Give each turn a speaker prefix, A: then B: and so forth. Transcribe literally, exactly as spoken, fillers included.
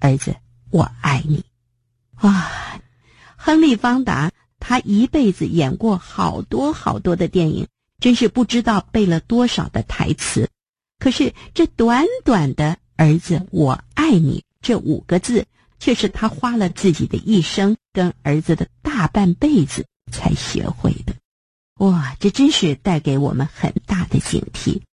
A: 儿子，我爱你。哇，亨利·方达他一辈子演过好多好多的电影，真是不知道背了多少的台词。可是这短短的儿子我爱你这五个字，却是他花了自己的一生跟儿子的大半辈子才学会的。哇，这真是带给我们很大的警惕。